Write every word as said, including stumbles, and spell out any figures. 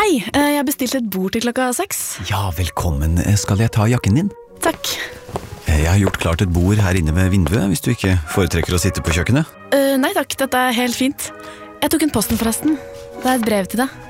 Hei, eh, jeg bestilte et bord til klokka seks. Ja, velkommen. Skal jeg ta jakken din? Takk. Jeg har gjort klart et bord her inne ved vinduet, hvis du ikke foretrekker å sitte på kjøkkenet. Eh, nei takk, dette er helt fint. Jeg tok en posten forresten. Det er et brev til deg.